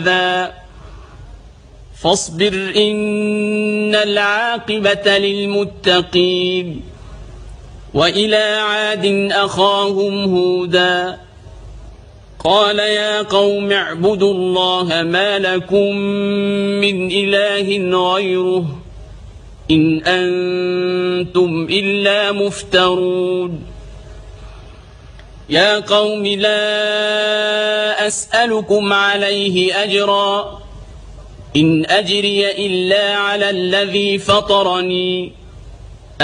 ذا فاصبر إن العاقبة للمتقين. وإلى عاد أخاهم هودا قال يا قوم اعبدوا الله ما لكم من إله غيره إن أنتم إلا مفترون. يا قوم لا أسألكم عليه أجرا إن أجري إلا على الذي فطرني